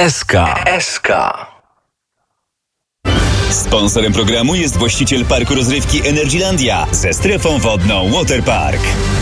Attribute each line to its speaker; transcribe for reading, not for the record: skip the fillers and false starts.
Speaker 1: SK.
Speaker 2: Sponsorem programu jest właściciel parku rozrywki Energylandia ze strefą wodną Waterpark.